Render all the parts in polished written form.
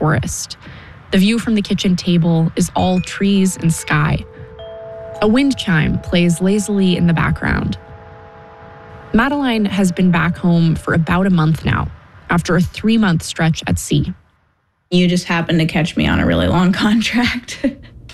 forest. The view from the kitchen table is all trees and sky. A wind chime plays lazily in the background. Madeline has been back home for about a month now, after a 3-month stretch at sea. You just happened to catch me on a really long contract.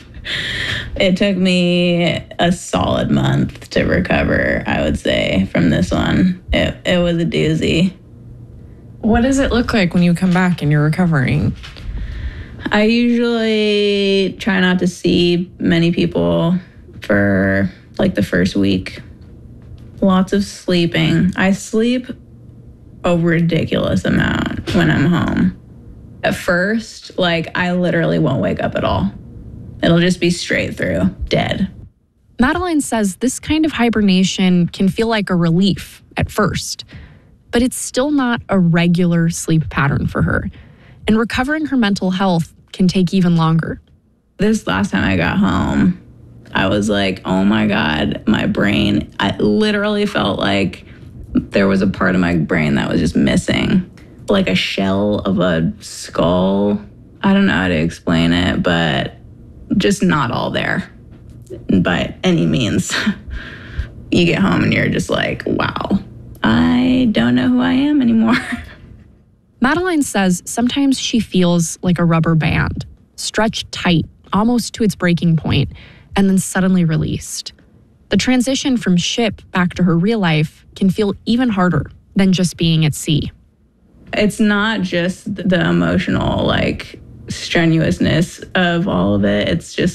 It took me a solid month to recover, I would say, from this one. It was a doozy. What does it look like when you come back and you're recovering? I usually try not to see many people for like the first week. Lots of sleeping. I sleep a ridiculous amount when I'm home. At first, I literally won't wake up at all. It'll just be straight through, dead. Madeline says this kind of hibernation can feel like a relief at first, but it's still not a regular sleep pattern for her. And recovering her mental health can take even longer. This last time I got home, I was like, oh my God, my brain. I literally felt like there was a part of my brain that was just missing. Like a shell of a skull. I don't know how to explain it, but just not all there by any means. You get home and you're just like, wow, I don't know who I am anymore. Madeline says sometimes she feels like a rubber band, stretched tight, almost to its breaking point, and then suddenly released. The transition from ship back to her real life can feel even harder than just being at sea. It's not just the emotional, strenuousness of all of it. It's just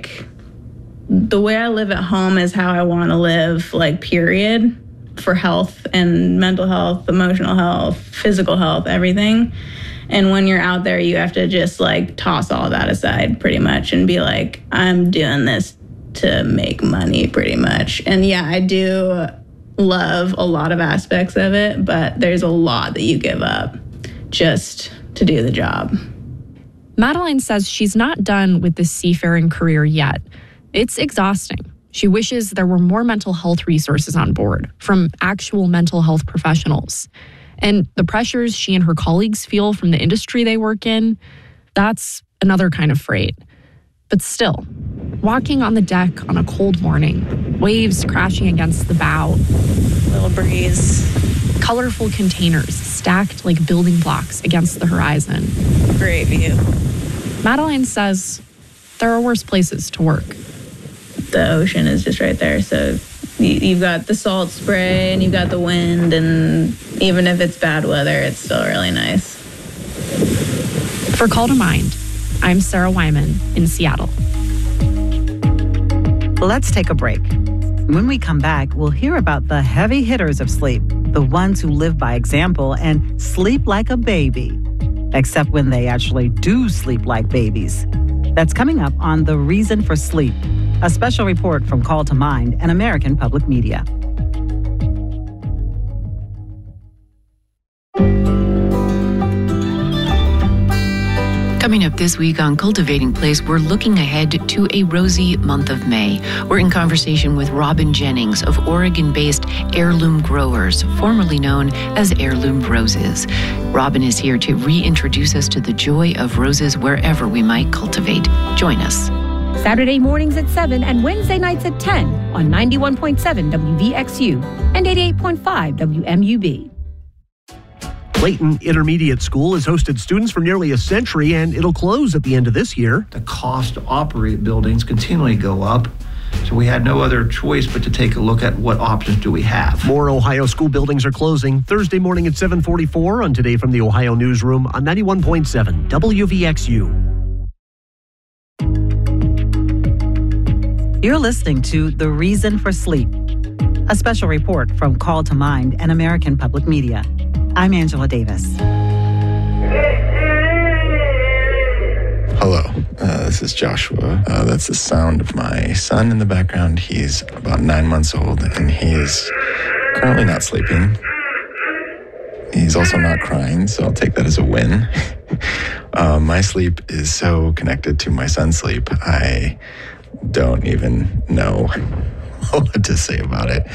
the way I live at home is how I want to live, period, for health and mental health, emotional health, physical health, everything. And when you're out there, you have to just toss all that aside pretty much and be like, I'm doing this to make money pretty much. And yeah, I do love a lot of aspects of it, but there's a lot that you give up just to do the job. Madeline says she's not done with this seafaring career yet. It's exhausting. She wishes there were more mental health resources on board from actual mental health professionals. And the pressures she and her colleagues feel from the industry they work in, that's another kind of freight. But still, walking on the deck on a cold morning, waves crashing against the bow, Little breeze. colorful containers stacked like building blocks against the horizon. Great view. Madeline says there are worse places to work. The ocean is just right there, so you've got the salt spray and you've got the wind, and even if it's bad weather, it's still really nice. For Call to Mind, I'm Sarah Wyman in Seattle. Let's take a break. When we come back, we'll hear about the heavy hitters of sleep, the ones who live by example and sleep like a baby, except when they actually do sleep like babies. That's coming up on The Reason for Sleep, a special report from Call to Mind and American Public Media. Coming up this week on Cultivating Place, we're looking ahead to a rosy month of May. We're in conversation with Robin Jennings of Oregon-based Heirloom Growers, formerly known as Heirloom Roses. Robin is here to reintroduce us to the joy of roses wherever we might cultivate. Join us. Saturday mornings at 7 and Wednesday nights at 10 on 91.7 WVXU and 88.5 WMUB. Clayton Intermediate School has hosted students for nearly a century, and it'll close at the end of this year. The cost to operate buildings continually go up, so we had no other choice but to take a look at what options do we have. More Ohio school buildings are closing Thursday morning at 7:44 on Today from the Ohio Newsroom on 91.7 WVXU. You're listening to The Reason for Sleep, a special report from Call to Mind and American Public Media. I'm Angela Davis. Hello, this is Joshua. That's the sound of my son in the background. He's about 9 months old, and he is currently not sleeping. He's also not crying, so I'll take that as a win. My sleep is so connected to my son's sleep, I don't even know what to say about it.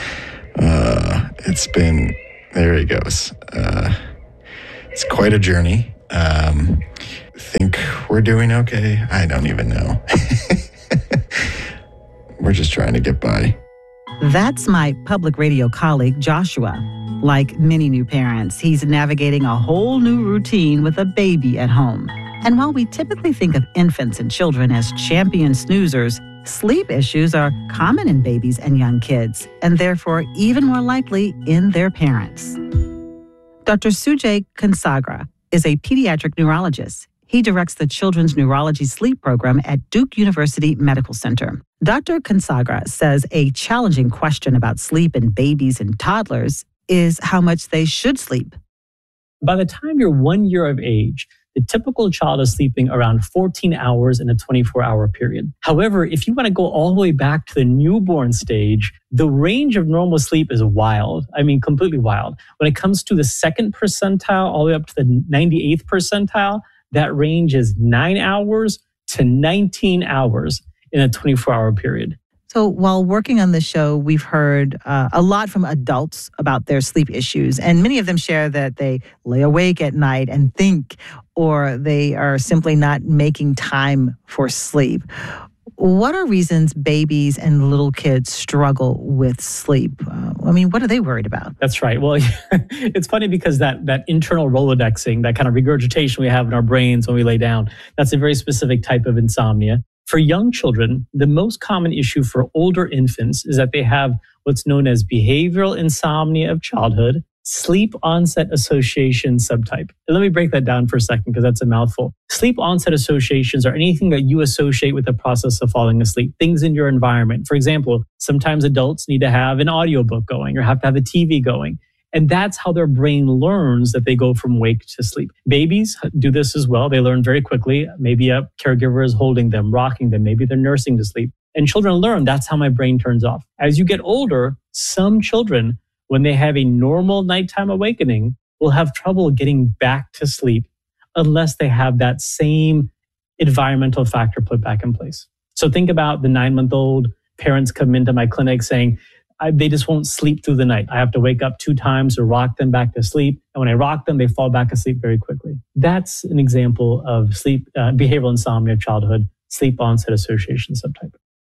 There he goes. It's quite a journey. think we're doing okay. I don't even know. We're just trying to get by. That's my public radio colleague, Joshua. Like many new parents, he's navigating a whole new routine with a baby at home. And while we typically think of infants and children as champion snoozers, sleep issues are common in babies and young kids, and therefore even more likely in their parents. Dr. Sujay Kansagra is a pediatric neurologist. He directs the Children's Neurology Sleep Program at Duke University Medical Center. Dr. Kansagra says a challenging question about sleep in babies and toddlers is how much they should sleep. By the time you're 1 year of age, the typical child is sleeping around 14 hours in a 24-hour period. However, if you want to go all the way back to the newborn stage, the range of normal sleep is wild. I mean, completely wild. When it comes to the second percentile, all the way up to the 98th percentile, that range is 9 hours to 19 hours in a 24-hour period. So while working on this show, we've heard a lot from adults about their sleep issues, and many of them share that they lay awake at night and think, or they are simply not making time for sleep. What are reasons babies and little kids struggle with sleep? What are they worried about? That's right. Well, it's funny because that internal Rolodexing, that kind of regurgitation we have in our brains when we lay down, that's a very specific type of insomnia. For young children, the most common issue for older infants is that they have what's known as behavioral insomnia of childhood, sleep onset association subtype. And let me break that down for a second because that's a mouthful. Sleep onset associations are anything that you associate with the process of falling asleep, things in your environment. For example, sometimes adults need to have an audiobook going or have to have a TV going. And that's how their brain learns that they go from wake to sleep. Babies do this as well. They learn very quickly. Maybe a caregiver is holding them, rocking them. Maybe they're nursing to sleep. And children learn that's how my brain turns off. As you get older, some children, when they have a normal nighttime awakening, will have trouble getting back to sleep unless they have that same environmental factor put back in place. So think about the 9-month-old parents come into my clinic saying, they just won't sleep through the night. I have to wake up 2 times to rock them back to sleep. And when I rock them, they fall back asleep very quickly. That's an example of sleep behavioral insomnia of childhood, sleep onset association subtype.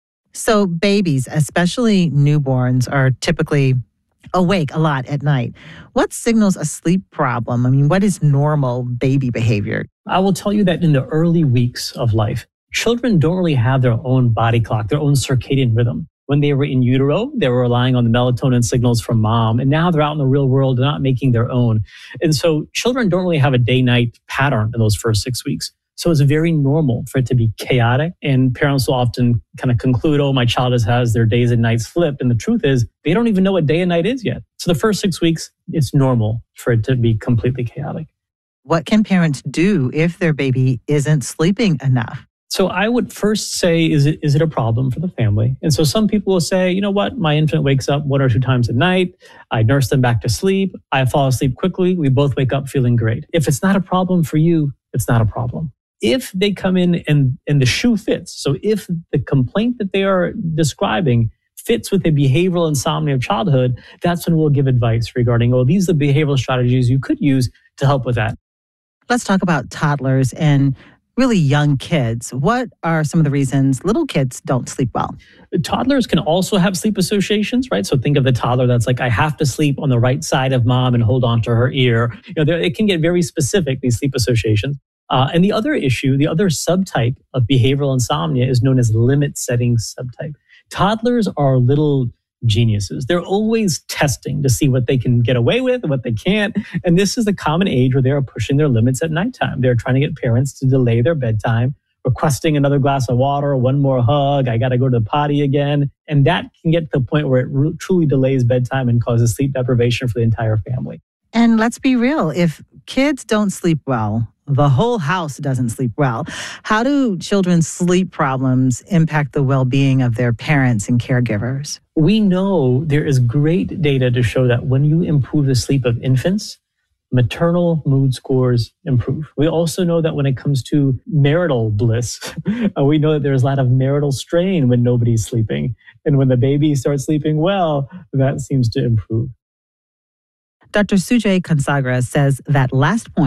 So babies, especially newborns, are typically awake a lot at night. What signals a sleep problem? What is normal baby behavior? I will tell you that in the early weeks of life, children don't really have their own body clock, their own circadian rhythm. When they were in utero, they were relying on the melatonin signals from mom. And now they're out in the real world, they're not making their own. And so children don't really have a day-night pattern in those first 6 weeks. So it's very normal for it to be chaotic. And parents will often kind of conclude, oh, my child has their days and nights flipped. And the truth is, they don't even know what day and night is yet. So the first 6 weeks, it's normal for it to be completely chaotic. What can parents do if their baby isn't sleeping enough? So I would first say, is it a problem for the family? And so some people will say, you know what, my infant wakes up 1 or 2 times a night. I nurse them back to sleep. I fall asleep quickly. We both wake up feeling great. If it's not a problem for you, it's not a problem. If they come in and the shoe fits, so if the complaint that they are describing fits with the behavioral insomnia of childhood, that's when we'll give advice regarding, these are the behavioral strategies you could use to help with that. Let's talk about toddlers and really young kids. What are some of the reasons little kids don't sleep well? Toddlers can also have sleep associations, right? So think of the toddler that's like, I have to sleep on the right side of mom and hold on to her ear. It can get very specific, these sleep associations. And the other issue, the other subtype of behavioral insomnia is known as limit setting subtype. Toddlers are little geniuses. They're always testing to see what they can get away with and what they can't. And this is the common age where they are pushing their limits at nighttime. They're trying to get parents to delay their bedtime, requesting another glass of water, one more hug, I got to go to the potty again. And that can get to the point where it truly delays bedtime and causes sleep deprivation for the entire family. And let's be real, if kids don't sleep well, the whole house doesn't sleep well. How do children's sleep problems impact the well-being of their parents and caregivers? We know there is great data to show that when you improve the sleep of infants, maternal mood scores improve. We also know that when it comes to marital bliss, we know that there's a lot of marital strain when nobody's sleeping. And when the baby starts sleeping well, that seems to improve. Dr. Sujay Kansagra says that last point,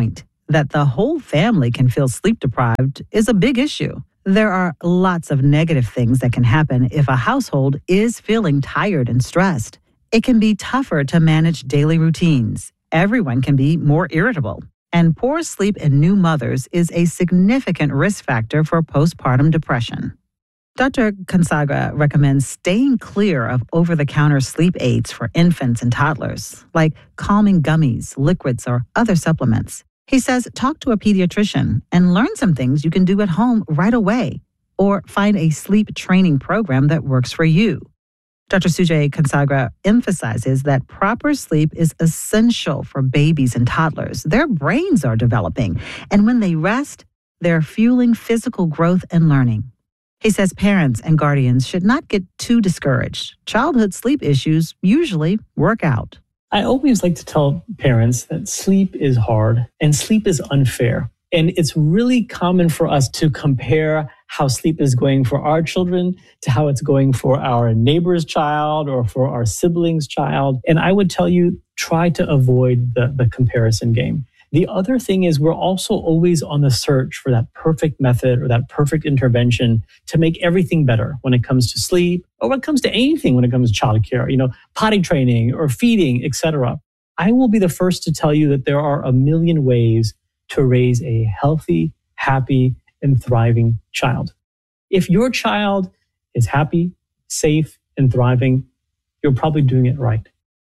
That the whole family can feel sleep deprived is a big issue. There are lots of negative things that can happen if a household is feeling tired and stressed. It can be tougher to manage daily routines. Everyone can be more irritable. And poor sleep in new mothers is a significant risk factor for postpartum depression. Dr. Consagra recommends staying clear of over-the-counter sleep aids for infants and toddlers, like calming gummies, liquids, or other supplements. He says talk to a pediatrician and learn some things you can do at home right away, or find a sleep training program that works for you. Dr. Sujay Consagra emphasizes that proper sleep is essential for babies and toddlers. Their brains are developing, and when they rest, they're fueling physical growth and learning. He says parents and guardians should not get too discouraged. Childhood sleep issues usually work out. I always like to tell parents that sleep is hard and sleep is unfair. And it's really common for us to compare how sleep is going for our children to how it's going for our neighbor's child or for our sibling's child. And I would tell you, try to avoid the comparison game. The other thing is we're also always on the search for that perfect method or that perfect intervention to make everything better when it comes to sleep or when it comes to anything when it comes to childcare, potty training or feeding, etc. I will be the first to tell you that there are a million ways to raise a healthy, happy, and thriving child. If your child is happy, safe, and thriving, you're probably doing it right.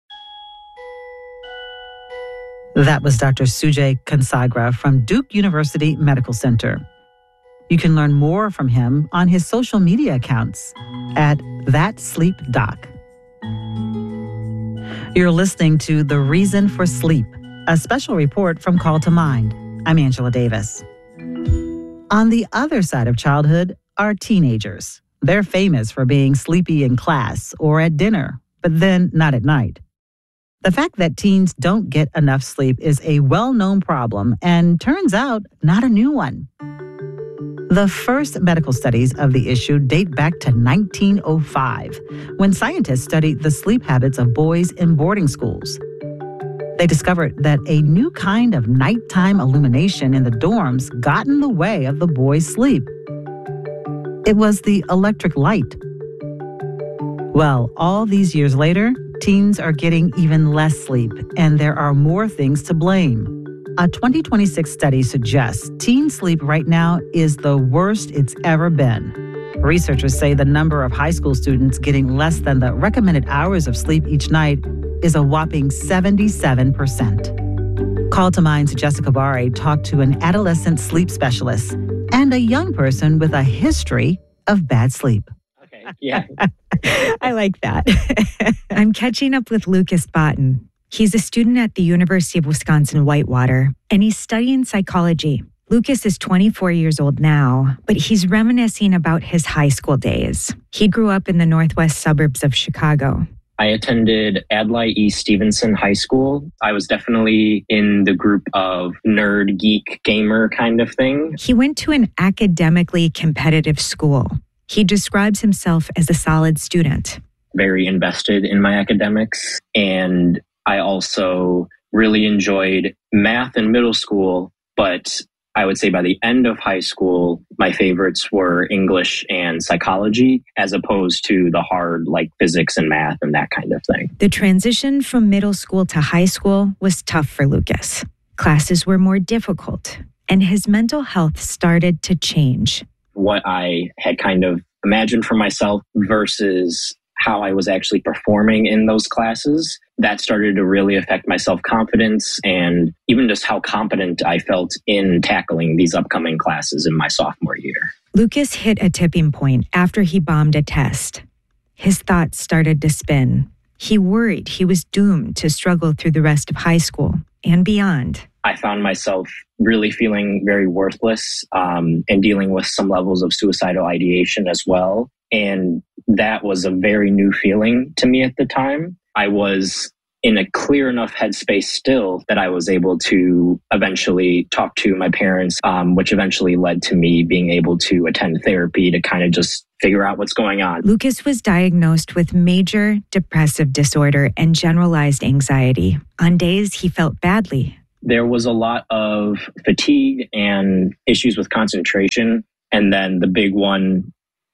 That was Dr. Sujay Consagra from Duke University Medical Center. You can learn more from him on his social media accounts at ThatSleepDoc. You're listening to The Reason for Sleep, a special report from Call to Mind. I'm Angela Davis. On the other side of childhood are teenagers. They're famous for being sleepy in class or at dinner, but then not at night. The fact that teens don't get enough sleep is a well-known problem and turns out not a new one. The first medical studies of the issue date back to 1905, when scientists studied the sleep habits of boys in boarding schools. They discovered that a new kind of nighttime illumination in the dorms got in the way of the boys' sleep. It was the electric light. Well, all these years later, teens are getting even less sleep, and there are more things to blame. A 2026 study suggests teen sleep right now is the worst it's ever been. Researchers say the number of high school students getting less than the recommended hours of sleep each night is a whopping 77%. Call to Mind's Jessica Bari talked to an adolescent sleep specialist and a young person with a history of bad sleep. Okay, yeah. I like that. I'm catching up with Lucas Botten. He's a student at the University of Wisconsin-Whitewater, and he's studying psychology. Lucas is 24 years old now, but he's reminiscing about his high school days. He grew up in the northwest suburbs of Chicago. I attended Adlai E. Stevenson High School. I was definitely in the group of nerd, geek, gamer kind of thing. He went to an academically competitive school. He describes himself as a solid student. Very invested in my academics. And I also really enjoyed math in middle school, but I would say by the end of high school, my favorites were English and psychology, as opposed to the hard like physics and math and that kind of thing. The transition from middle school to high school was tough for Lucas. Classes were more difficult, and his mental health started to change. What I had kind of imagined for myself versus how I was actually performing in those classes, that started to really affect my self-confidence and even just how competent I felt in tackling these upcoming classes in my sophomore year. Lucas hit a tipping point after he bombed a test. His thoughts started to spin. He worried he was doomed to struggle through the rest of high school and beyond. I found myself really feeling very worthless and dealing with some levels of suicidal ideation as well. And that was a very new feeling to me at the time. I was in a clear enough headspace still that I was able to eventually talk to my parents, which eventually led to me being able to attend therapy to kind of just figure out what's going on. Lucas was diagnosed with major depressive disorder and generalized anxiety. On days he felt badly, There was a lot of fatigue and issues with concentration. And then the big one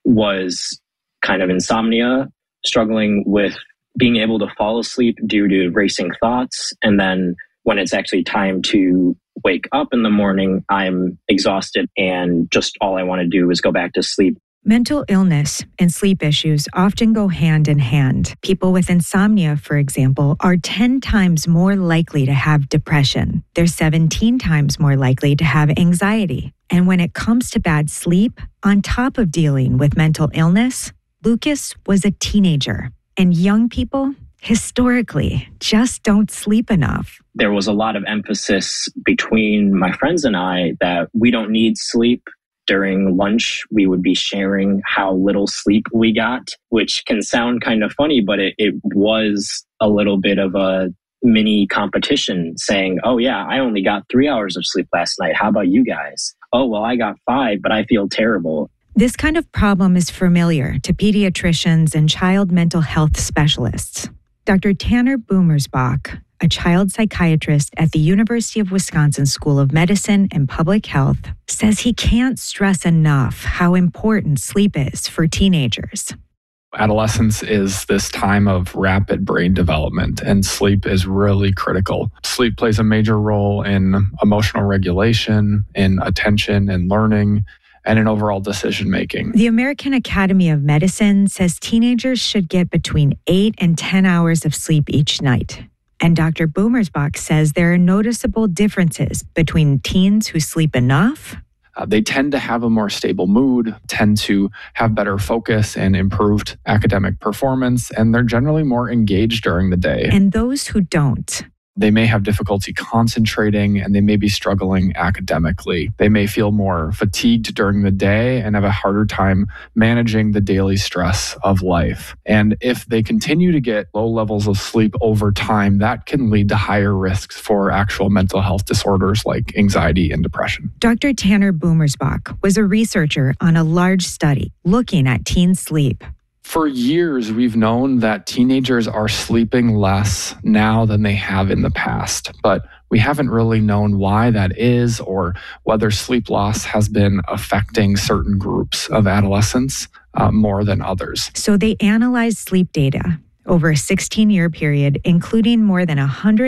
was kind of insomnia, struggling with being able to fall asleep due to racing thoughts. And then when it's actually time to wake up in the morning, I'm exhausted and just all I want to do is go back to sleep. Mental illness and sleep issues often go hand in hand. People with insomnia, for example, are 10 times more likely to have depression. They're 17 times more likely to have anxiety. And when it comes to bad sleep, on top of dealing with mental illness, Lucas was a teenager. And young people, historically, just don't sleep enough. There was a lot of emphasis between my friends and I that we don't need sleep. During lunch, we would be sharing how little sleep we got, which can sound kind of funny, but it was a little bit of a mini competition saying, oh yeah, I only got 3 hours of sleep last night. How about you guys? Oh, well, I got 5, but I feel terrible. This kind of problem is familiar to pediatricians and child mental health specialists. Dr. Tanner Boomersbach, a child psychiatrist at the University of Wisconsin School of Medicine and Public Health, says he can't stress enough how important sleep is for teenagers. Adolescence is this time of rapid brain development, and sleep is really critical. Sleep plays a major role in emotional regulation, in attention and learning, and in overall decision making. The American Academy of Medicine says teenagers should get between 8 and 10 hours of sleep each night. And Dr. Boomersbach says there are noticeable differences between teens who sleep enough. They tend to have a more stable mood, tend to have better focus and improved academic performance, and they're generally more engaged during the day. And those who don't. They may have difficulty concentrating and they may be struggling academically. They may feel more fatigued during the day and have a harder time managing the daily stress of life. And if they continue to get low levels of sleep over time, that can lead to higher risks for actual mental health disorders like anxiety and depression. Dr. Tanner Boomersbach was a researcher on a large study looking at teen sleep. For years, we've known that teenagers are sleeping less now than they have in the past, but we haven't really known why that is or whether sleep loss has been affecting certain groups of adolescents more than others. So they analyzed sleep data over a 16-year period, including more than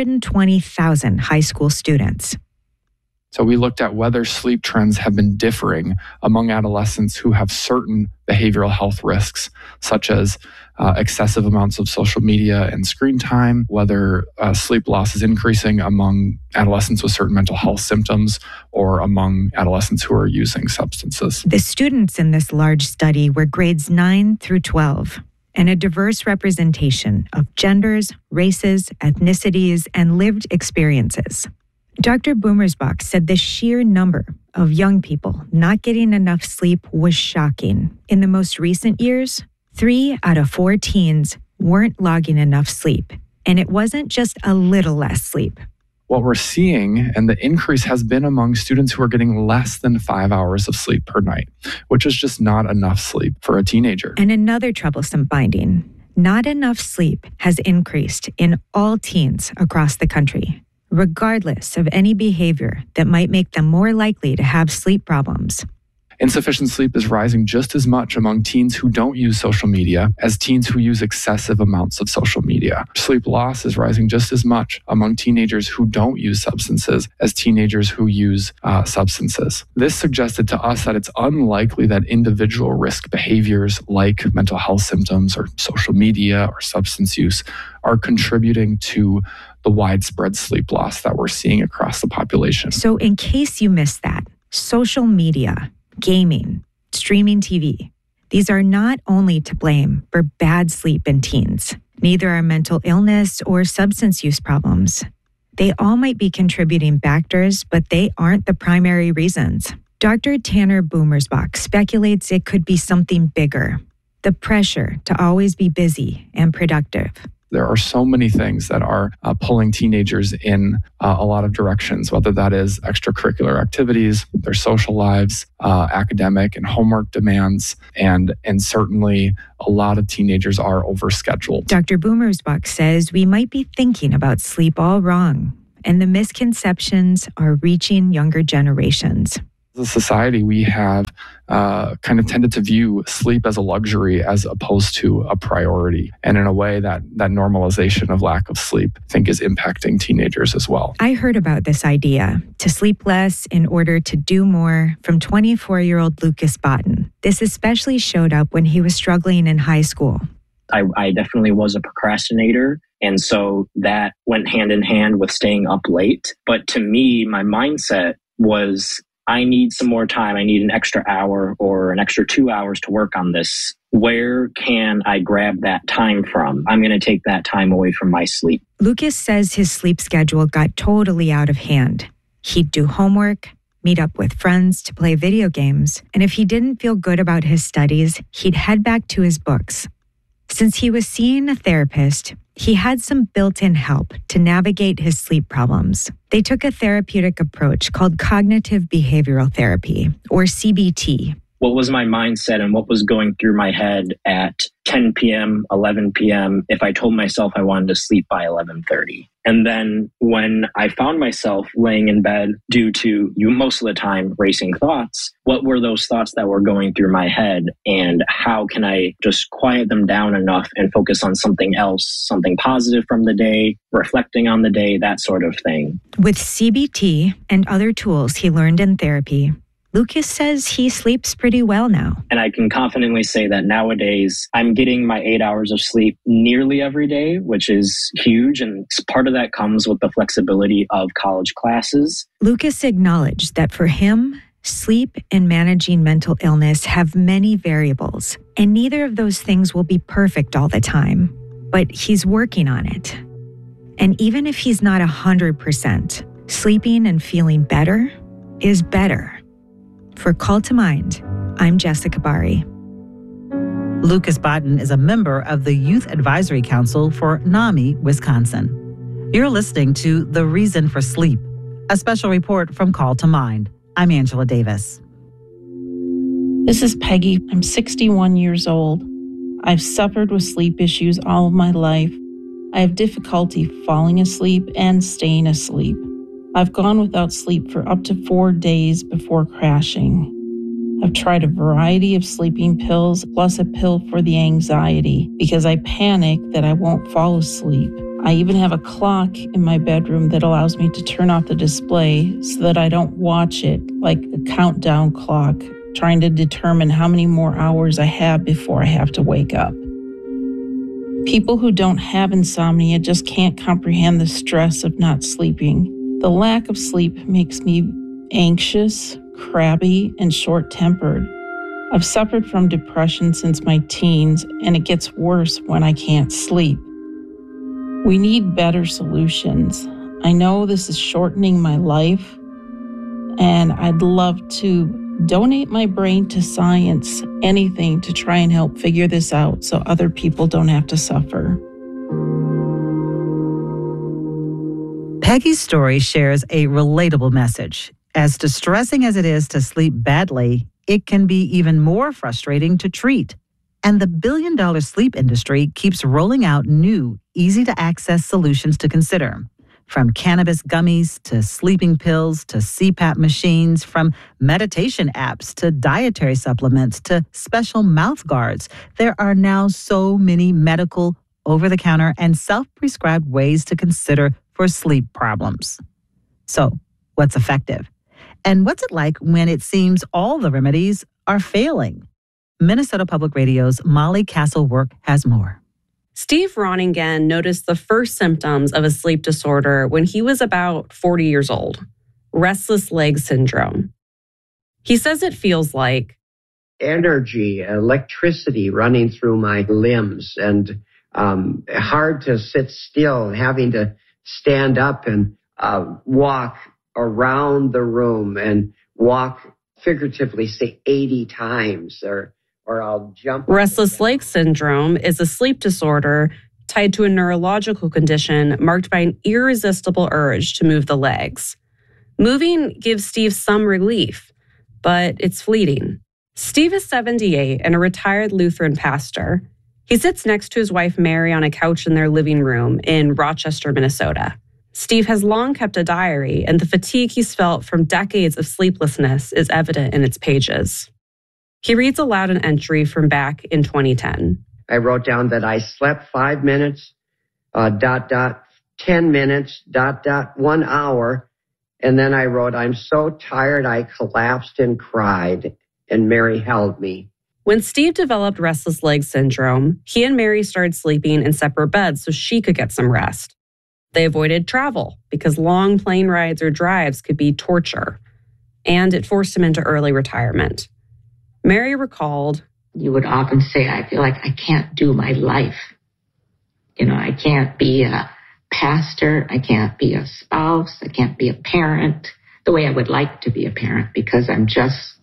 120,000 high school students. So we looked at whether sleep trends have been differing among adolescents who have certain behavioral health risks, such as excessive amounts of social media and screen time, whether sleep loss is increasing among adolescents with certain mental health symptoms or among adolescents who are using substances. The students in this large study were grades 9 through 12, and a diverse representation of genders, races, ethnicities, and lived experiences. Dr. Boomersbach said the sheer number of young people not getting enough sleep was shocking. In the most recent years, 3 out of 4 teens weren't logging enough sleep, and it wasn't just a little less sleep. What we're seeing, and the increase has been among students who are getting less than 5 hours of sleep per night, which is just not enough sleep for a teenager. And another troublesome finding, not enough sleep has increased in all teens across the country, regardless of any behavior that might make them more likely to have sleep problems. Insufficient sleep is rising just as much among teens who don't use social media as teens who use excessive amounts of social media. Sleep loss is rising just as much among teenagers who don't use substances as teenagers who use substances. This suggested to us that it's unlikely that individual risk behaviors like mental health symptoms or social media or substance use are contributing to the widespread sleep loss that we're seeing across the population. So in case you missed that, social media, gaming, streaming TV, these are not only to blame for bad sleep in teens. Neither are mental illness or substance use problems. They all might be contributing factors, but they aren't the primary reasons. Dr. Tanner Boomersbach speculates it could be something bigger, the pressure to always be busy and productive. There are so many things that are pulling teenagers in a lot of directions, whether that is extracurricular activities, their social lives, academic and homework demands, and certainly a lot of teenagers are overscheduled. Dr. Boomersbach says we might be thinking about sleep all wrong, and the misconceptions are reaching younger generations. As a society, we have kind of tended to view sleep as a luxury as opposed to a priority. And in a way, that normalization of lack of sleep, I think, is impacting teenagers as well. I heard about this idea to sleep less in order to do more from 24-year-old Lucas Botten. This especially showed up when he was struggling in high school. I definitely was a procrastinator. And so that went hand in hand with staying up late. But to me, my mindset was, I need some more time. I need an extra hour or an extra 2 hours to work on this. Where can I grab that time from? I'm going to take that time away from my sleep. Lucas says his sleep schedule got totally out of hand. He'd do homework, meet up with friends to play video games, and if he didn't feel good about his studies, he'd head back to his books. Since he was seeing a therapist, he had some built-in help to navigate his sleep problems. They took a therapeutic approach called cognitive behavioral therapy, or CBT. What was my mindset and what was going through my head at 10 p.m., 11 p.m. if I told myself I wanted to sleep by 11:30? And then when I found myself laying in bed due to, most of the time, racing thoughts, what were those thoughts that were going through my head? And how can I just quiet them down enough and focus on something else, something positive from the day, reflecting on the day, that sort of thing? With CBT and other tools he learned in therapy, Lucas says he sleeps pretty well now. And I can confidently say that nowadays I'm getting my 8 hours of sleep nearly every day, which is huge. And part of that comes with the flexibility of college classes. Lucas acknowledged that for him, sleep and managing mental illness have many variables, and neither of those things will be perfect all the time. But he's working on it. And even if he's not 100%, sleeping and feeling better is better. For Call to Mind, I'm Jessica Bari. Lucas Botten is a member of the Youth Advisory Council for NAMI, Wisconsin. You're listening to The Reason for Sleep, a special report from Call to Mind. I'm Angela Davis. This is Peggy. I'm 61 years old. I've suffered with sleep issues all of my life. I have difficulty falling asleep and staying asleep. I've gone without sleep for up to 4 days before crashing. I've tried a variety of sleeping pills, plus a pill for the anxiety, because I panic that I won't fall asleep. I even have a clock in my bedroom that allows me to turn off the display so that I don't watch it like a countdown clock, trying to determine how many more hours I have before I have to wake up. People who don't have insomnia just can't comprehend the stress of not sleeping. The lack of sleep makes me anxious, crabby, and short-tempered. I've suffered from depression since my teens, and it gets worse when I can't sleep. We need better solutions. I know this is shortening my life, and I'd love to donate my brain to science, anything to try and help figure this out so other people don't have to suffer. Peggy's story shares a relatable message. As distressing as it is to sleep badly, it can be even more frustrating to treat. And the billion-dollar sleep industry keeps rolling out new, easy-to-access solutions to consider. From cannabis gummies to sleeping pills to CPAP machines, from meditation apps to dietary supplements to special mouth guards, there are now so many medical, over-the-counter, and self-prescribed ways to consider for sleep problems. So, what's effective? And what's it like when it seems all the remedies are failing? Minnesota Public Radio's Molly Castlework has more. Steve Roningen noticed the first symptoms of a sleep disorder when he was about 40 years old, restless leg syndrome. He says it feels like energy, electricity running through my limbs, and hard to sit still, having to stand up and walk around the room and walk figuratively, say 80 times, or I'll jump. Restless leg syndrome is a sleep disorder tied to a neurological condition marked by an irresistible urge to move the legs. Moving gives Steve some relief, but it's fleeting. Steve is 78 and a retired Lutheran pastor. He sits next to his wife, Mary, on a couch in their living room in Rochester, Minnesota. Steve has long kept a diary, and the fatigue he's felt from decades of sleeplessness is evident in its pages. He reads aloud an entry from back in 2010. I wrote down that I slept 5 minutes, 10 minutes, 1 hour. And then I wrote, I'm so tired I collapsed and cried, and Mary held me. When Steve developed restless leg syndrome, he and Mary started sleeping in separate beds so she could get some rest. They avoided travel because long plane rides or drives could be torture, and it forced him into early retirement. Mary recalled, you would often say, I feel like I can't do my life. I can't be a pastor, I can't be a spouse, I can't be a parent the way I would like to be a parent because I'm just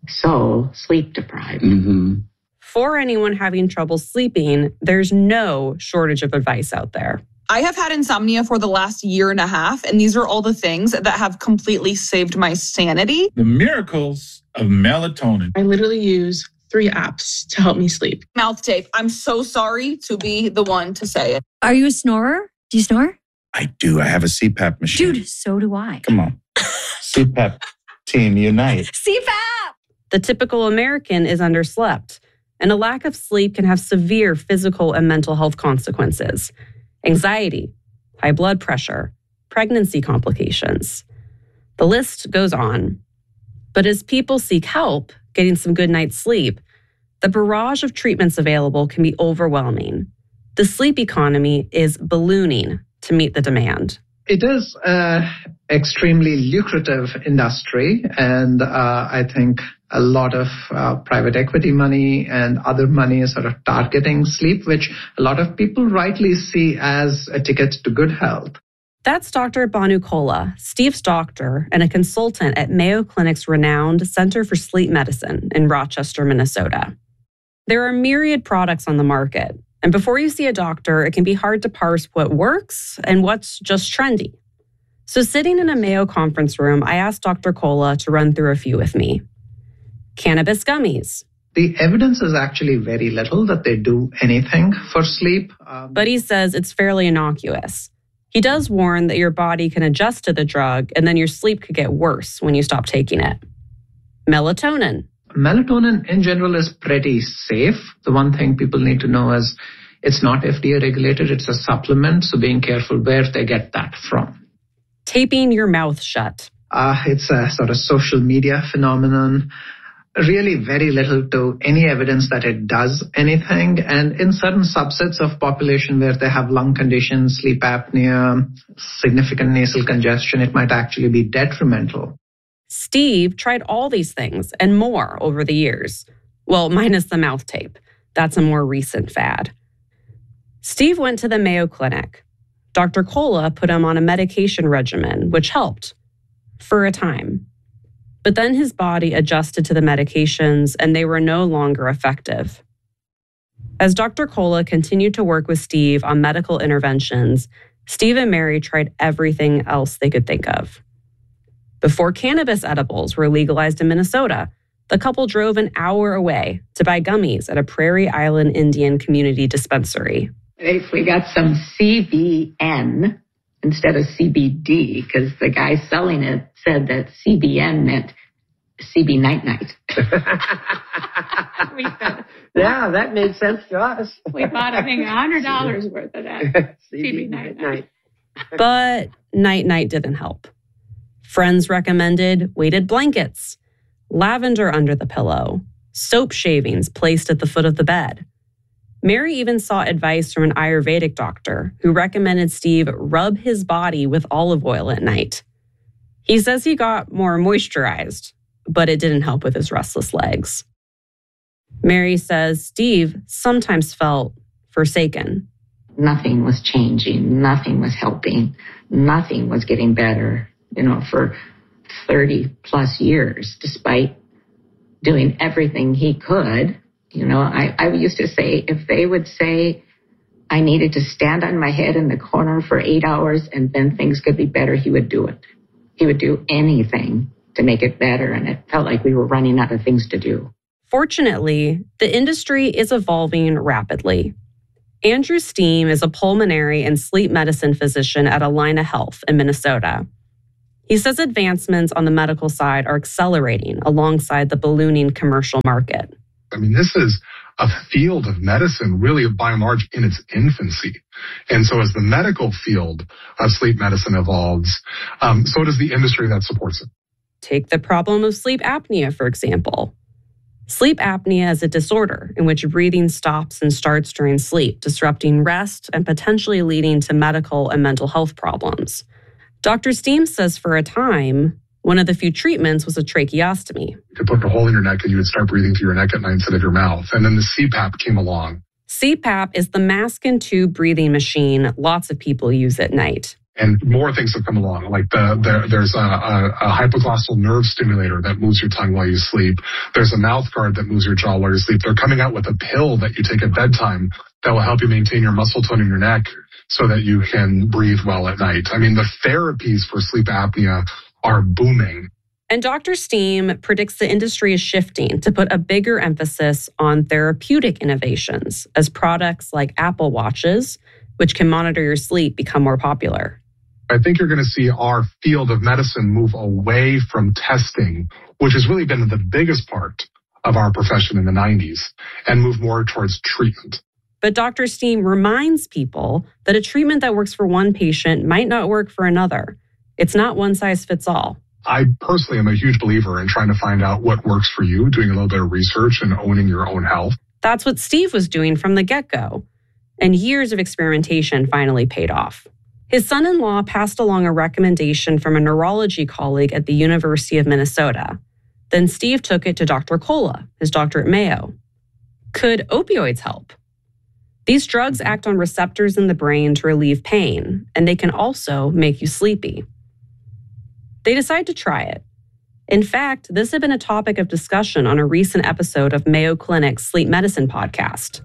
so sleep deprived. Mm-hmm. For anyone having trouble sleeping, there's no shortage of advice out there. I have had insomnia for the last 1.5 years, and these are all the things that have completely saved my sanity. The miracles of melatonin. I literally use 3 apps to help me sleep. Mouth tape. I'm so sorry to be the one to say it. Are you a snorer? Do you snore? I do. I have a CPAP machine. Dude, so do I. Come on. CPAP team unite. CPAP! The typical American is underslept, and a lack of sleep can have severe physical and mental health consequences. Anxiety, high blood pressure, pregnancy complications. The list goes on. But as people seek help getting some good night's sleep, the barrage of treatments available can be overwhelming. The sleep economy is ballooning to meet the demand. It is an extremely lucrative industry, and I think a lot of private equity money and other money is sort of targeting sleep, which a lot of people rightly see as a ticket to good health. That's Dr. Banu Kola, Steve's doctor and a consultant at Mayo Clinic's renowned Center for Sleep Medicine in Rochester, Minnesota. There are myriad products on the market, and before you see a doctor, it can be hard to parse what works and what's just trendy. So sitting in a Mayo conference room, I asked Dr. Kola to run through a few with me. Cannabis gummies. The evidence is actually very little that they do anything for sleep. But he says it's fairly innocuous. He does warn that your body can adjust to the drug and then your sleep could get worse when you stop taking it. Melatonin. Melatonin in general is pretty safe. The one thing people need to know is it's not FDA regulated, it's a supplement, so being careful where they get that from. Taping your mouth shut. It's a sort of social media phenomenon. Really very little to any evidence that it does anything. And in certain subsets of population where they have lung conditions, sleep apnea, significant nasal congestion, it might actually be detrimental. Steve tried all these things and more over the years. Well, minus the mouth tape. That's a more recent fad. Steve went to the Mayo Clinic. Dr. Kola put him on a medication regimen, which helped for a time. But then his body adjusted to the medications and they were no longer effective. As Dr. Kola continued to work with Steve on medical interventions, Steve and Mary tried everything else they could think of. Before cannabis edibles were legalized in Minnesota, the couple drove an hour away to buy gummies at a Prairie Island Indian community dispensary. If we got some CBN instead of CBD, because the guy selling it said that CBN meant CB Night Night. Yeah, that made sense to us. We bought, I think, $100 worth of that CB Night Night. But Night Night didn't help. Friends recommended weighted blankets, lavender under the pillow, soap shavings placed at the foot of the bed. Mary even sought advice from an Ayurvedic doctor who recommended Steve rub his body with olive oil at night. He says he got more moisturized, but it didn't help with his restless legs. Mary says Steve sometimes felt forsaken. Nothing was changing. Nothing was helping. Nothing was getting better, for 30 plus years, despite doing everything he could. I used to say, if they would say I needed to stand on my head in the corner for 8 hours and then things could be better, he would do it. He would do anything to make it better, and it felt like we were running out of things to do. Fortunately, the industry is evolving rapidly. Andrew Steen is a pulmonary and sleep medicine physician at Allina Health in Minnesota. He says advancements on the medical side are accelerating alongside the ballooning commercial market. I mean, this is a field of medicine really by and large in its infancy. And so as the medical field of sleep medicine evolves, so does the industry that supports it. Take the problem of sleep apnea, for example. Sleep apnea is a disorder in which breathing stops and starts during sleep, disrupting rest and potentially leading to medical and mental health problems. Dr. Steen says for a time, one of the few treatments was a tracheostomy. You could put a hole in your neck and you would start breathing through your neck at night instead of your mouth. And then the CPAP came along. CPAP is the mask and tube breathing machine lots of people use at night. And more things have come along, like there's a hypoglossal nerve stimulator that moves your tongue while you sleep. There's a mouth guard that moves your jaw while you sleep. They're coming out with a pill that you take at bedtime that will help you maintain your muscle tone in your neck so that you can breathe well at night. I mean, the therapies for sleep apnea are booming. And Dr. Steen predicts the industry is shifting to put a bigger emphasis on therapeutic innovations as products like Apple Watches, which can monitor your sleep, become more popular. I think you're going to see our field of medicine move away from testing, which has really been the biggest part of our profession in the 90s, and move more towards treatment. But Dr. Steen reminds people that a treatment that works for one patient might not work for another. It's not one size fits all. I personally am a huge believer in trying to find out what works for you, doing a little bit of research and owning your own health. That's what Steve was doing from the get-go. And years of experimentation finally paid off. His son-in-law passed along a recommendation from a neurology colleague at the University of Minnesota. Then Steve took it to Dr. Kola, his doctor at Mayo. Could opioids help? These drugs act on receptors in the brain to relieve pain, and they can also make you sleepy. They decide to try it. In fact, this had been a topic of discussion on a recent episode of Mayo Clinic's Sleep Medicine podcast.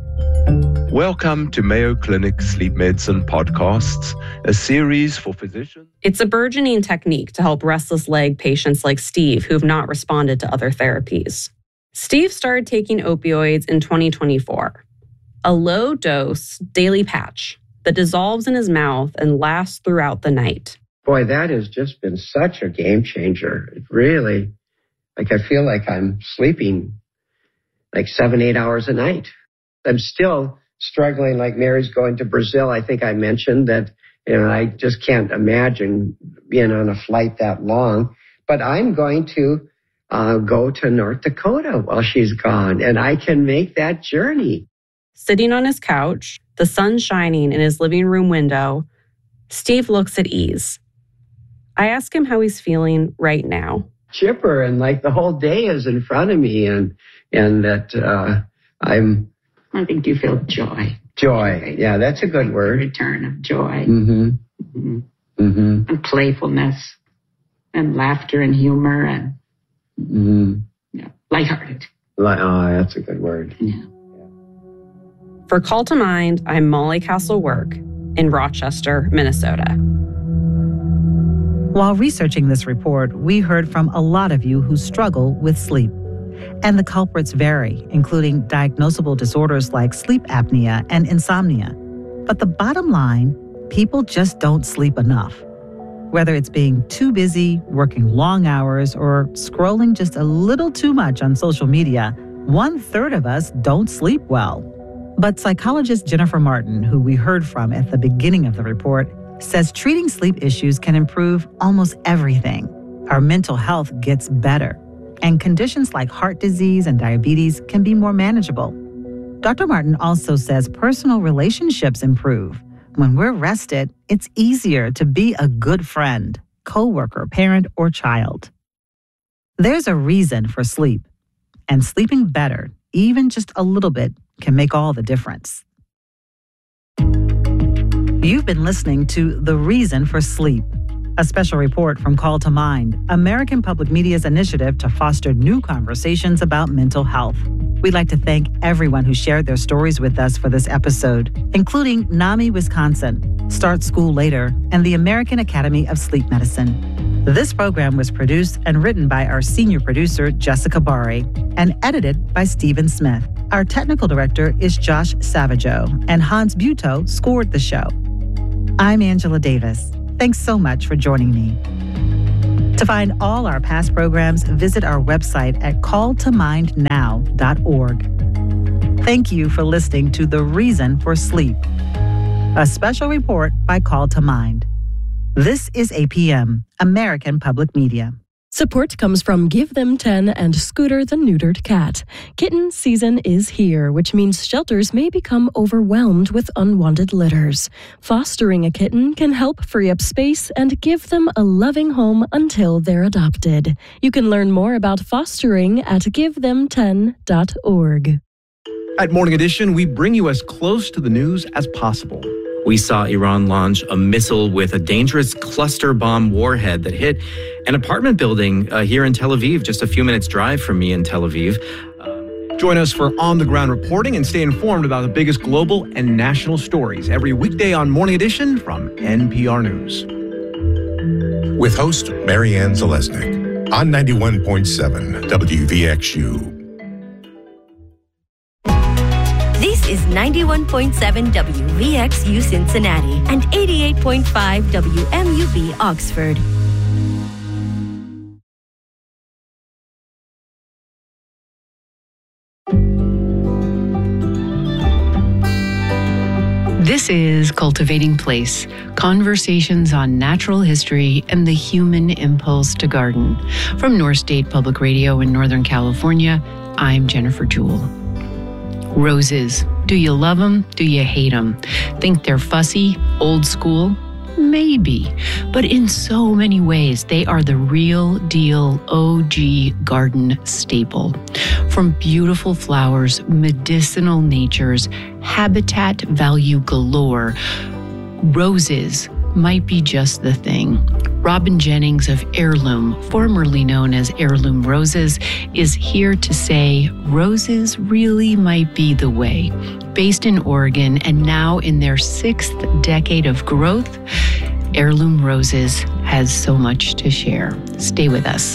Welcome to Mayo Clinic Sleep Medicine Podcasts, a series for physicians. It's a burgeoning technique to help restless leg patients like Steve who have not responded to other therapies. Steve started taking opioids in 2024, a low-dose daily patch that dissolves in his mouth and lasts throughout the night. Boy, that has just been such a game changer. It really, I feel like I'm sleeping like 7-8 hours a night. I'm still struggling, like Mary's going to Brazil. I think I mentioned that, I just can't imagine being on a flight that long. But I'm going to go to North Dakota while she's gone, and I can make that journey. Sitting on his couch, the sun shining in his living room window, Steve looks at ease. I ask him how he's feeling right now. Chipper, and like the whole day is in front of me, and that I think you feel joy. Joy. Yeah, that's a good word. The return of joy. Mm-hmm. Mm-hmm. Mm-hmm. And playfulness and laughter and humor and lighthearted. Oh, that's a good word. Yeah. For Call to Mind, I'm Molly Castle-Work in Rochester, Minnesota. While researching this report, we heard from a lot of you who struggle with sleep. And the culprits vary, including diagnosable disorders like sleep apnea and insomnia. But the bottom line, people just don't sleep enough. Whether it's being too busy, working long hours, or scrolling just a little too much on social media, 1/3 of us don't sleep well. But psychologist Jennifer Martin, who we heard from at the beginning of the report, says treating sleep issues can improve almost everything. Our mental health gets better, and conditions like heart disease and diabetes can be more manageable. Dr. Martin also says personal relationships improve. When we're rested, it's easier to be a good friend, coworker, parent, or child. There's a reason for sleep, and sleeping better, even just a little bit, can make all the difference. You've been listening to The Reason for Sleep, a special report from Call to Mind, American Public Media's initiative to foster new conversations about mental health. We'd like to thank everyone who shared their stories with us for this episode, including NAMI Wisconsin, Start School Later, and the American Academy of Sleep Medicine. This program was produced and written by our senior producer, Jessica Bari, and edited by Stephen Smith. Our technical director is Josh Savageau, and Hans Buetow scored the show. I'm Angela Davis. Thanks so much for joining me. To find all our past programs, visit our website at calltomindnow.org. Thank you for listening to The Reason for Sleep, a special report by Call to Mind. This is APM, American Public Media. Support comes from Give Them 10 and Scooter the Neutered Cat. Kitten season is here, which means shelters may become overwhelmed with unwanted litters. Fostering a kitten can help free up space and give them a loving home until they're adopted. You can learn more about fostering at GiveThem10.org. At Morning Edition, we bring you as close to the news as possible. We saw Iran launch a missile with a dangerous cluster bomb warhead that hit an apartment building here in Tel Aviv, just a few minutes drive from me in Tel Aviv. Join us for on-the-ground reporting and stay informed about the biggest global and national stories every weekday on Morning Edition from NPR News. With host Marianne Zalesnik on 91.7 WVXU. This is 91.7 WVXU Cincinnati and 88.5 WMUV Oxford. This is Cultivating Place, conversations on natural history and the human impulse to garden. From North State Public Radio in Northern California, I'm Jennifer Jewell. Roses. Do you love them? Do you hate them? Think they're fussy, old school? Maybe. But in so many ways, they are the real deal OG garden staple. From beautiful flowers, medicinal natures, habitat value galore, roses might be just the thing. Robin Jennings of Heirloom, formerly known as Heirloom Roses, is here to say roses really might be the way. Based in Oregon and now in their 6th decade of growth, Heirloom Roses has so much to share. Stay with us.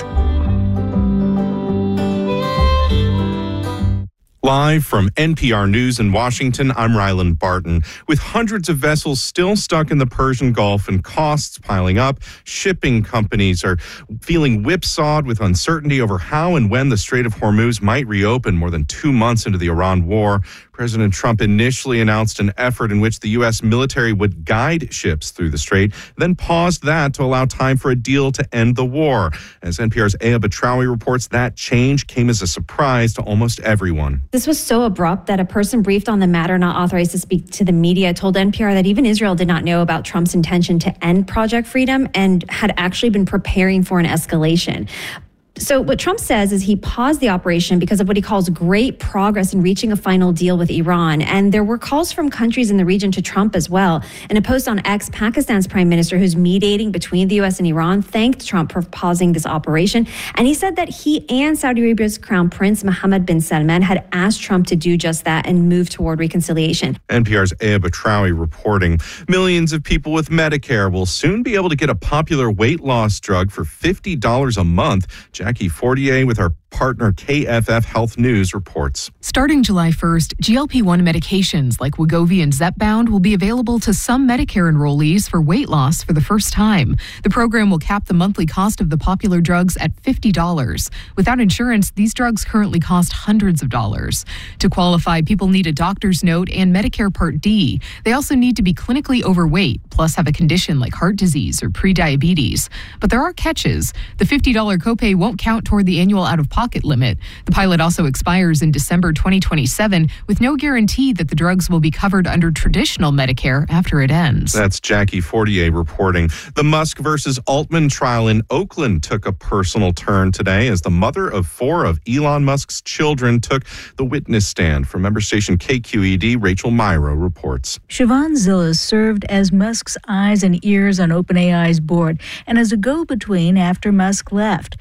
Live from NPR News in Washington, I'm Ryland Barton. With hundreds of vessels still stuck in the Persian Gulf and costs piling up, shipping companies are feeling whipsawed with uncertainty over how and when the Strait of Hormuz might reopen more than 2 months into the Iran war. President Trump initially announced an effort in which the U.S. military would guide ships through the strait, then paused that to allow time for a deal to end the war. As NPR's Aya Batrawi reports, that change came as a surprise to almost everyone. This was so abrupt that a person briefed on the matter, not authorized to speak to the media, told NPR that even Israel did not know about Trump's intention to end Project Freedom and had actually been preparing for an escalation. So what Trump says is he paused the operation because of what he calls great progress in reaching a final deal with Iran. And there were calls from countries in the region to Trump as well. In a post on X, Pakistan's prime minister, who's mediating between the U.S. and Iran, thanked Trump for pausing this operation. And he said that he and Saudi Arabia's Crown Prince Mohammed bin Salman had asked Trump to do just that and move toward reconciliation. NPR's Aya Batrawi reporting. Millions of people with Medicare will soon be able to get a popular weight loss drug for $50 a month. Jackie Fortier with our partner KFF Health News reports. Starting July 1st, GLP-1 medications like Wegovy and Zepbound will be available to some Medicare enrollees for weight loss for the first time. The program will cap the monthly cost of the popular drugs at $50. Without insurance, these drugs currently cost hundreds of dollars. To qualify, people need a doctor's note and Medicare Part D. They also need to be clinically overweight, plus have a condition like heart disease or prediabetes. But there are catches. The $50 copay won't count toward the annual out-of-pocket limit. The pilot also expires in December 2027 with no guarantee that the drugs will be covered under traditional Medicare after it ends. That's Jackie Fortier reporting. The Musk versus Altman trial in Oakland took a personal turn today as the mother of 4 of Elon Musk's children took the witness stand. From member station KQED, Rachel Myro reports. Siobhan Zillas served as Musk's eyes and ears on OpenAI's board and as a go-between after Musk left. But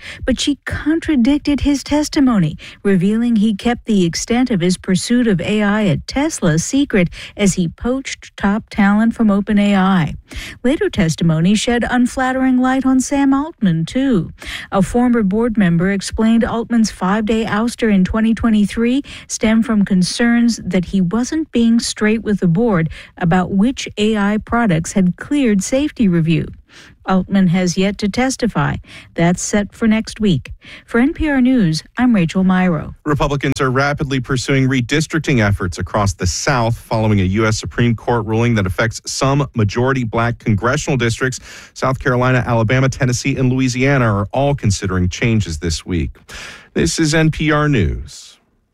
she contradicted his testimony, revealing he kept the extent of his pursuit of AI at Tesla secret as he poached top talent from OpenAI. Later testimony shed unflattering light on Sam Altman, too. A former board member explained Altman's 5-day ouster in 2023 stemmed from concerns that he wasn't being straight with the board about which AI products had cleared safety review. Altman has yet to testify. That's set for next week. For NPR News, I'm Rachel Myrow. Republicans are rapidly pursuing redistricting efforts across the South following a U.S. Supreme Court ruling that affects some majority black congressional districts. South Carolina, Alabama, Tennessee, and Louisiana are all considering changes this week. This is NPR News.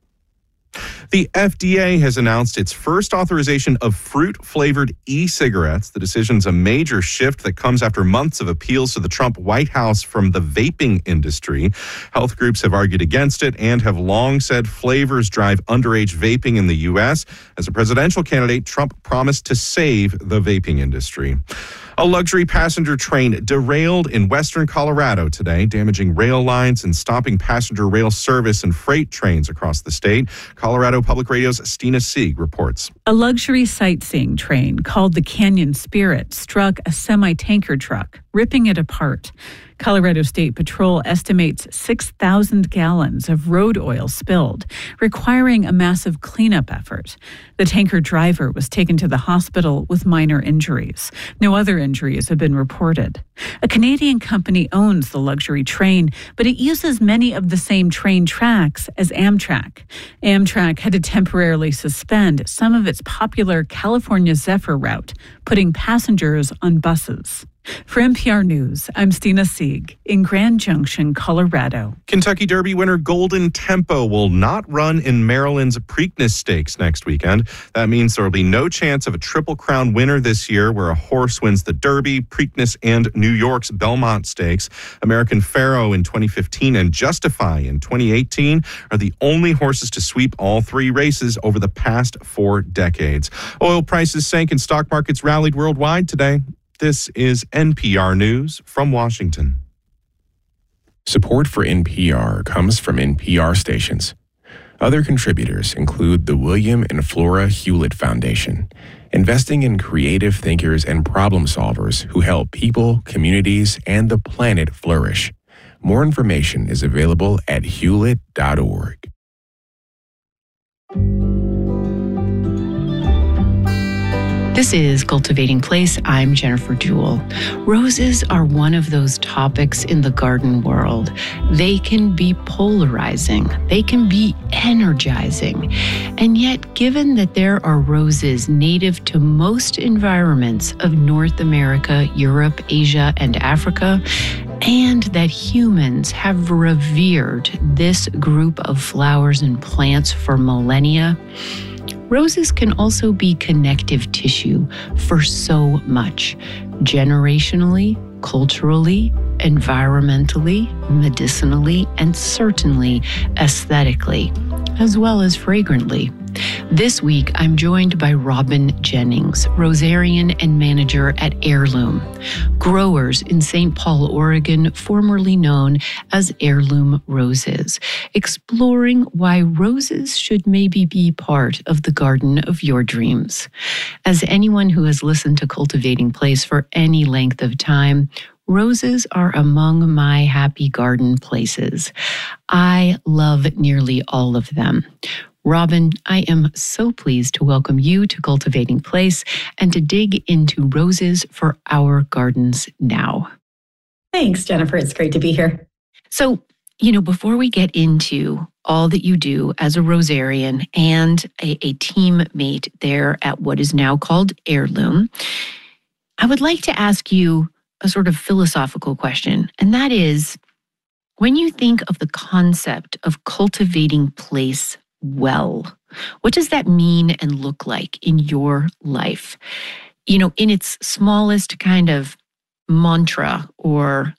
The FDA has announced its first authorization of fruit-flavored e-cigarettes. The decision's a major shift that comes after months of appeals to the Trump White House from the vaping industry. Health groups have argued against it and have long said flavors drive underage vaping in the U.S. As a presidential candidate, Trump promised to save the vaping industry. A luxury passenger train derailed in western Colorado today, damaging rail lines and stopping passenger rail service and freight trains across the state. Colorado Public Radio's Stina Sieg reports. A luxury sightseeing train called the Canyon Spirit struck a semi-tanker truck, ripping it apart. Colorado State Patrol estimates 6,000 gallons of road oil spilled, requiring a massive cleanup effort. The tanker driver was taken to the hospital with minor injuries. No other injuries have been reported. A Canadian company owns the luxury train, but it uses many of the same train tracks as Amtrak. Amtrak had to temporarily suspend some of its popular California Zephyr route, putting passengers on buses. For NPR News, I'm Stina Sieg in Grand Junction, Colorado. Kentucky Derby winner Golden Tempo will not run in Maryland's Preakness Stakes next weekend. That means there will be no chance of a Triple Crown winner this year where a horse wins the Derby, Preakness, and New York's Belmont Stakes. American Pharoah in 2015 and Justify in 2018 are the only horses to sweep all three races over the past 4 decades. Oil prices sank and stock markets rallied worldwide today. This is NPR News from Washington. Support for NPR comes from NPR stations. Other contributors include the William and Flora Hewlett Foundation, investing in creative thinkers and problem solvers who help people, communities, and the planet flourish. More information is available at hewlett.org. This is Cultivating Place. I'm Jennifer Jewell. Roses are one of those topics in the garden world. They can be polarizing. They can be energizing. And yet, given that there are roses native to most environments of North America, Europe, Asia, and Africa, and that humans have revered this group of flowers and plants for millennia, roses can also be connective tissue for so much, generationally, culturally, environmentally, medicinally, and certainly aesthetically, as well as fragrantly. This week, I'm joined by Robin Jennings, rosarian and manager at Heirloom, growers in St. Paul, Oregon, formerly known as Heirloom Roses, exploring why roses should maybe be part of the garden of your dreams. As anyone who has listened to Cultivating Place for any length of time, roses are among my happy garden places. I love nearly all of them. Robin, I am so pleased to welcome you to Cultivating Place and to dig into roses for our gardens now. Thanks, Jennifer. It's great to be here. So, before we get into all that you do as a rosarian and a teammate there at what is now called Heirloom, I would like to ask you a sort of philosophical question, and that is, when you think of the concept of cultivating place well, what does that mean and look like in your life? In its smallest kind of mantra or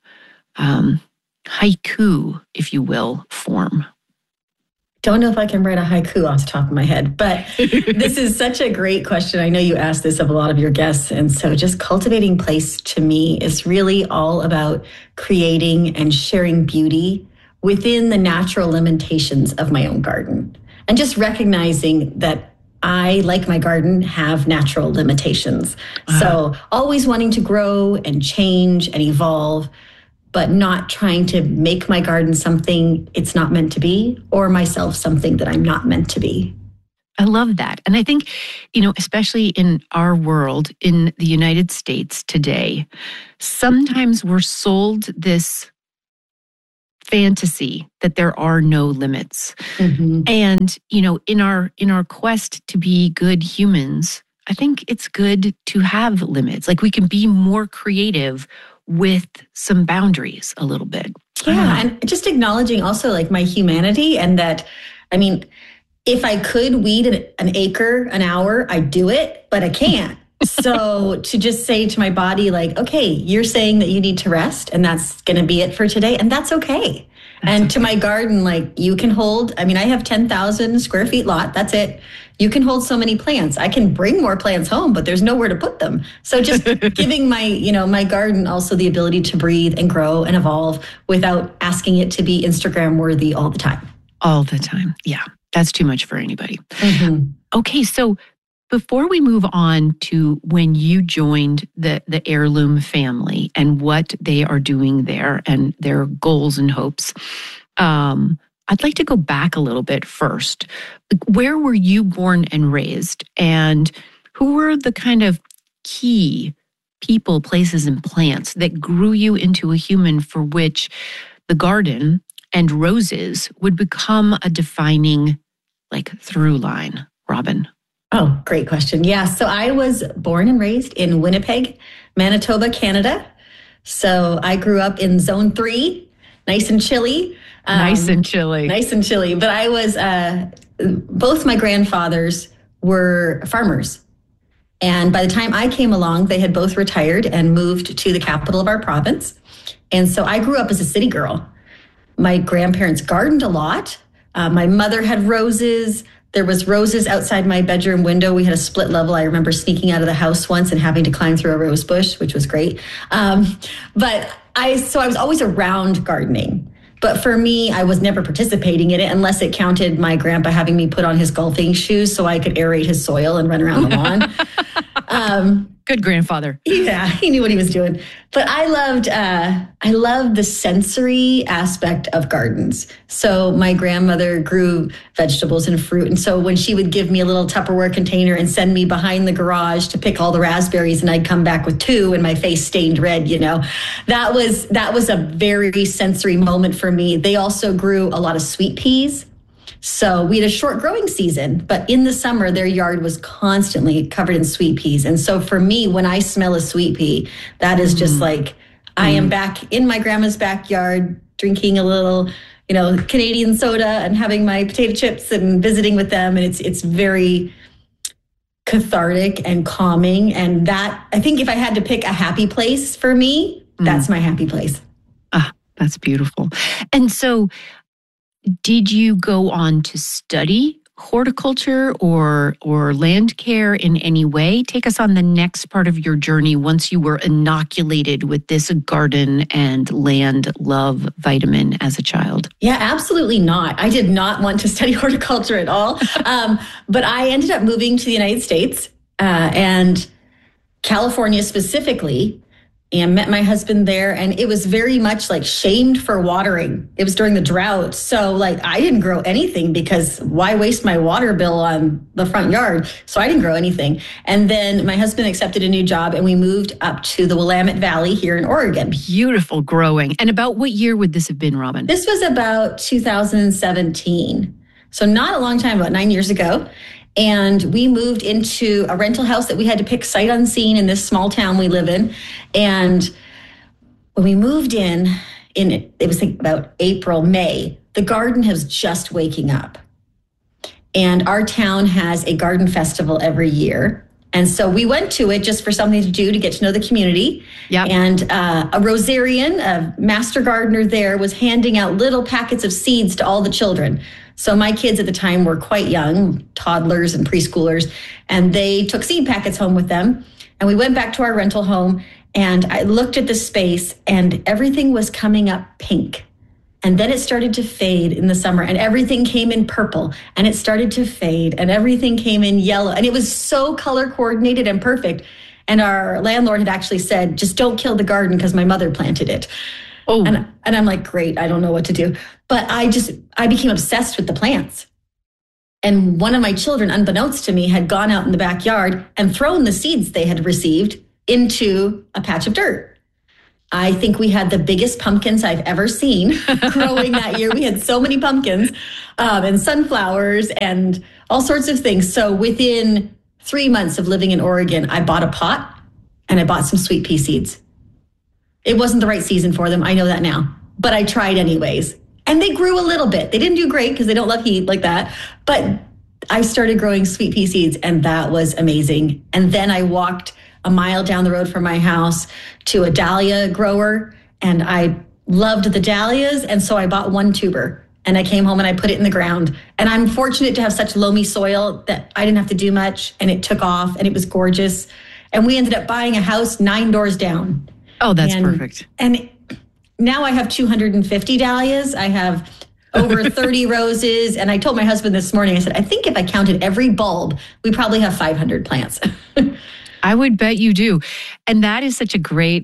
haiku, if you will, form. Don't know if I can write a haiku off the top of my head, but this is such a great question. I know you asked this of a lot of your guests. And so just cultivating place to me is really all about creating and sharing beauty within the natural limitations of my own garden. And just recognizing that I, like my garden, have natural limitations. So always wanting to grow and change and evolve, but not trying to make my garden something it's not meant to be, or myself something that I'm not meant to be. I love that. And I think, especially in our world, in the United States today, sometimes we're sold this fantasy that there are no limits. Mm-hmm. And, in our quest to be good humans, I think it's good to have limits. Like, we can be more creative with some boundaries a little bit. Yeah. And just acknowledging also like my humanity, and that, if I could weed an acre an hour, I'd do it, but I can't. So to just say to my body, like, okay, you're saying that you need to rest, and that's going to be it for today, and that's okay. To my garden, like, you can hold, I have 10,000 square feet lot. That's it. You can hold so many plants. I can bring more plants home, but there's nowhere to put them. So just giving my garden also the ability to breathe and grow and evolve without asking it to be Instagram worthy all the time. All the time. Yeah. That's too much for anybody. Mm-hmm. Okay. So before we move on to when you joined the Heirloom family and what they are doing there and their goals and hopes, I'd like to go back a little bit first. Where were you born and raised? And who were the kind of key people, places, and plants that grew you into a human for which the garden and roses would become a defining through line? Robin. Oh, great question. Yeah. So I was born and raised in Winnipeg, Manitoba, Canada. So I grew up in Zone 3, nice and chilly. Nice and chilly. But I was, both my grandfathers were farmers. And by the time I came along, they had both retired and moved to the capital of our province. And so I grew up as a city girl. My grandparents gardened a lot. My mother had roses. There was roses outside my bedroom window. We had a split level. I remember sneaking out of the house once and having to climb through a rose bush, which was great. But I was always around gardening. But for me, I was never participating in it unless it counted my grandpa having me put on his golfing shoes so I could aerate his soil and run around the lawn. Good grandfather. Yeah, he knew what he was doing. But I loved the sensory aspect of gardens. So my grandmother grew vegetables and fruit. And so when she would give me a little Tupperware container and send me behind the garage to pick all the raspberries, and I'd come back with 2 and my face stained red, that was a very sensory moment for me. They also grew a lot of sweet peas. So we had a short growing season, but in the summer, their yard was constantly covered in sweet peas. And so for me, when I smell a sweet pea, that is just like, I am back in my grandma's backyard, drinking a little, Canadian soda and having my potato chips and visiting with them. And it's very cathartic and calming. And that, I think if I had to pick a happy place for me, that's my happy place. Ah, that's beautiful. And so, did you go on to study horticulture or land care in any way? Take us on the next part of your journey once you were inoculated with this garden and land love vitamin as a child. Yeah, absolutely not. I did not want to study horticulture at all. But I ended up moving to the United States and California specifically, and met my husband there. And it was very much shamed for watering. It was during the drought. So I didn't grow anything because why waste my water bill on the front yard? So I didn't grow anything. And then my husband accepted a new job and we moved up to the Willamette Valley here in Oregon. Beautiful growing. And about what year would this have been, Robin? This was about 2017. So not a long time, about 9 years ago. And we moved into a rental house that we had to pick sight unseen in this small town we live in. And when we moved in it was about April, May, the garden was just waking up. And our town has a garden festival every year. And so we went to it just for something to do to get to know the community. Yep. And a rosarian, a master gardener there, was handing out little packets of seeds to all the children. So my kids at the time were quite young, toddlers and preschoolers, and they took seed packets home with them. And we went back to our rental home, and I looked at the space, and everything was coming up pink. And then it started to fade in the summer, and everything came in purple, and it started to fade, and everything came in yellow. And it was so color coordinated and perfect. And our landlord had actually said, just don't kill the garden because my mother planted it. Oh. And I'm like, great, I don't know what to do. But I became obsessed with the plants. And one of my children, unbeknownst to me, had gone out in the backyard and thrown the seeds they had received into a patch of dirt. I think we had the biggest pumpkins I've ever seen growing that year. We had so many pumpkins and sunflowers and all sorts of things. So within 3 months of living in Oregon, I bought a pot and I bought some sweet pea seeds. It wasn't the right season for them. I know that now, but I tried anyways. And they grew a little bit. They didn't do great because they don't love heat like that. But I started growing sweet pea seeds, and that was amazing. And then I walked a mile down the road from my house to a dahlia grower, and I loved the dahlias. And so I bought one tuber, and I came home and I put it in the ground. And I'm fortunate to have such loamy soil that I didn't have to do much, and it took off, and it was gorgeous. And we ended up buying a house 9 doors down. Oh, that's perfect. And now I have 250 dahlias. I have over 30 roses. And I told my husband this morning, I said, I think if I counted every bulb, we probably have 500 plants. I would bet you do. And that is such a great,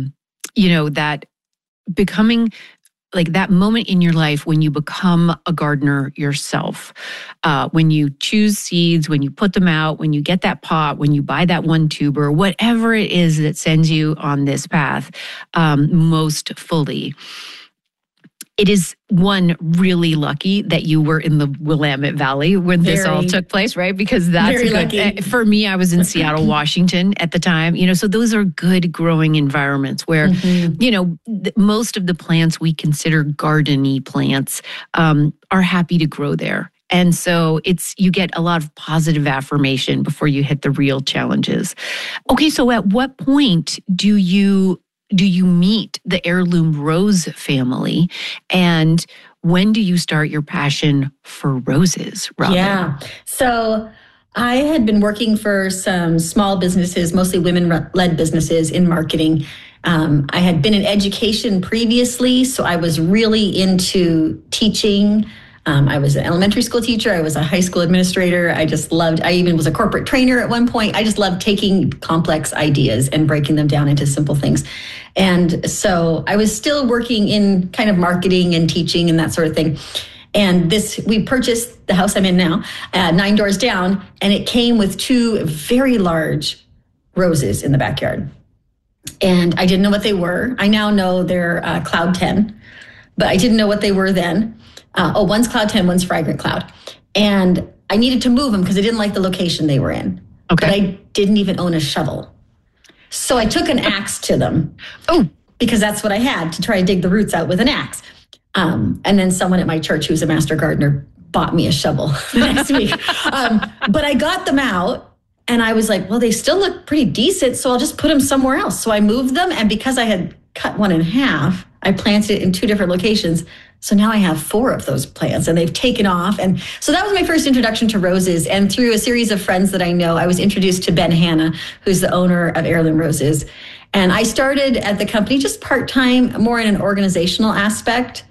that becoming like that moment in your life when you become a gardener yourself, when you choose seeds, when you put them out, when you get that pot, when you buy that one tuber, whatever it is that sends you on this path most fully. It is one really lucky that you were in the Willamette Valley when this all took place, right? Because that's good. For me, I was in Seattle, Washington at the time, so those are good growing environments where, most of the plants we consider garden-y plants are happy to grow there. And so you get a lot of positive affirmation before you hit the real challenges. Okay, so at what point do you meet the Heirloom Rose family, and when do you start your passion for roses, Robin? Yeah. So I had been working for some small businesses, mostly women-led businesses in marketing. I had been in education previously, so I was really into teaching. I was an elementary school teacher. I was a high school administrator. I even was a corporate trainer at one point. I just loved taking complex ideas and breaking them down into simple things. And so I was still working in kind of marketing and teaching and that sort of thing. And we purchased the house I'm in now, 9 doors down, and it came with 2 very large roses in the backyard. And I didn't know what they were. I now know they're Cloud 10, but I didn't know what they were then. One's Cloud 10, one's Fragrant Cloud. And I needed to move them because I didn't like the location they were in. Okay. But I didn't even own a shovel. So I took an axe to them. Oh, because that's what I had to try to dig the roots out with an axe. And then someone at my church who's a master gardener bought me a shovel the next week. But I got them out and I was like, well, they still look pretty decent, so I'll just put them somewhere else. So I moved them, and because I had cut one in half, I planted it in 2 different locations. So now I have 4 of those plants, and they've taken off. And so that was my first introduction to roses. And through a series of friends that I know, I was introduced to Ben Hanna, who's the owner of Heirloom Roses. And I started at the company just part-time, more in an organizational aspect,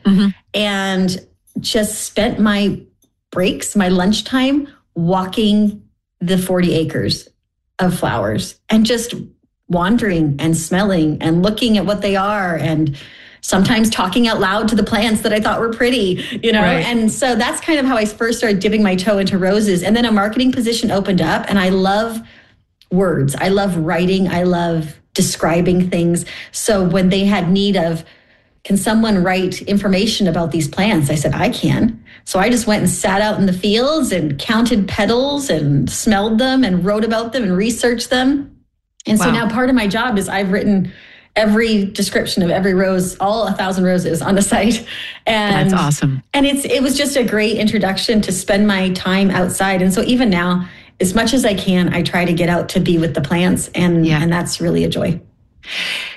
and just spent my breaks, my lunchtime, walking the 40 acres of flowers and just wandering and smelling and looking at what they are, and sometimes talking out loud to the plants that I thought were pretty, Right. And so that's kind of how I first started dipping my toe into roses. And then a marketing position opened up, and I love words. I love writing. I love describing things. So when they had need of, can someone write information about these plants? I said, I can. So I just went and sat out in the fields and counted petals and smelled them and wrote about them and researched them. And so now part of my job is I've written every description of every rose, all 1,000 roses on the site. And that's awesome. And it was just a great introduction to spend my time outside. And so even now, as much as I can, I try to get out to be with the plants, and that's really a joy.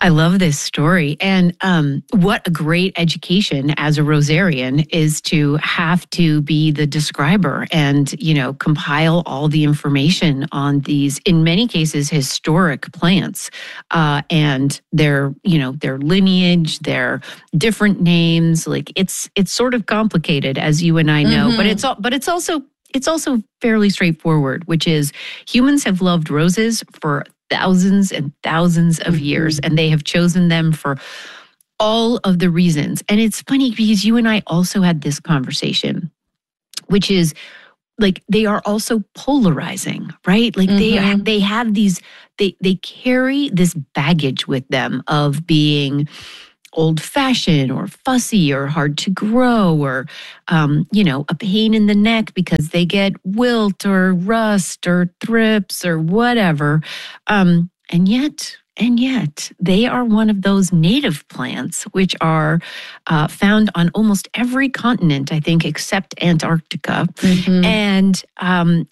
I love this story. And what a great education as a rosarian is to have to be the describer and, compile all the information on these, in many cases, historic plants and their lineage, their different names. Like it's sort of complicated, as you and I know, but it's also fairly straightforward, which is humans have loved roses for thousands and thousands of years, and they have chosen them for all of the reasons. And it's funny because you and I also had this conversation, which is like they are also polarizing, right? Like they have these, they carry this baggage with them of being old-fashioned or fussy or hard to grow or, a pain in the neck because they get wilt or rust or thrips or whatever. And yet they are one of those native plants which are found on almost every continent, I think, except Antarctica. And